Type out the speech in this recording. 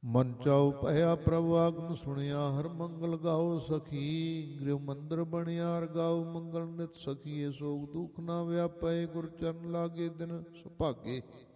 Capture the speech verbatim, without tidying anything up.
ਮਨ ਚਾਉ ਭਇਆ ਪ੍ਰਭ ਆਗਮ ਸੁਣਿਆ, ਹਰ ਮੰਗਲ ਗਾਓ ਸਖੀ। ਗ੍ਰਹਿ ਮੰਦਰ ਬਣਿਆ ਹਰ ਗਾਓ ਮੰਗਲ ਨਿਤ ਸਖੀਏ। ਸੋਗ ਦੁਖ ਨਾ ਵਿਆਪੈ ਗੁਰ ਚਰਨ ਲਾਗੇ ਦਿਨ ਸੁਭਾਗੇ।